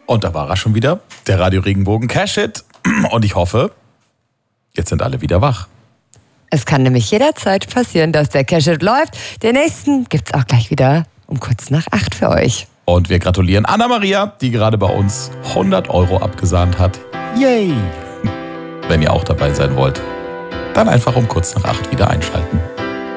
Und da war er schon wieder, der Radio Regenbogen Cash-It. Und ich hoffe, jetzt sind alle wieder wach. Es kann nämlich jederzeit passieren, dass der Cash-It läuft. Den nächsten gibt's auch gleich wieder um kurz nach 8 für euch. Und wir gratulieren Anna-Maria, die gerade bei uns 100 € abgesahnt hat. Yay! Wenn ihr auch dabei sein wollt, dann einfach um kurz nach 8 wieder einschalten.